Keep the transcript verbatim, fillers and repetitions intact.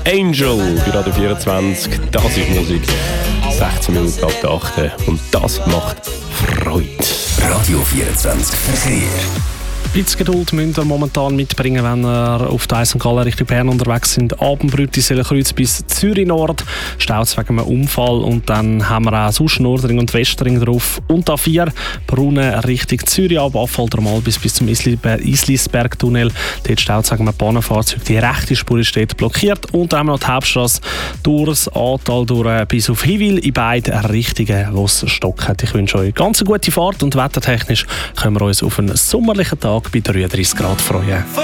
Angel bei Radio vierundzwanzig. Das ist Musik. sechzehn Minuten ab der achten und das macht Freude. Radio vierundzwanzig Verkehr. Ein bisschen Geduld müsst ihr momentan mitbringen, wenn ihr auf der Sankt Gallen Richtung Bern unterwegs sind. Abendbrütti, Sellenkreuz bis Zürich Nord. Staus wegen einem Unfall. Und dann haben wir auch sonst Nordring und Westring drauf. Und A vier, Brunnen Richtung Zürich ab. Affoltermal bis, bis zum Islisberg-Tunnel. Dort staut wegen einem Bahnenfahrzeug. Die rechte Spur ist dort blockiert. Und dann haben wir noch die Hauptstrasse durchs Ahrtal durch bis auf Hiwil in beiden Richtungen, wo es Stock hat. Ich wünsche euch ganz eine gute Fahrt und wettertechnisch können wir uns auf einen sommerlichen Tag bei dreiunddreißig Grad freuen.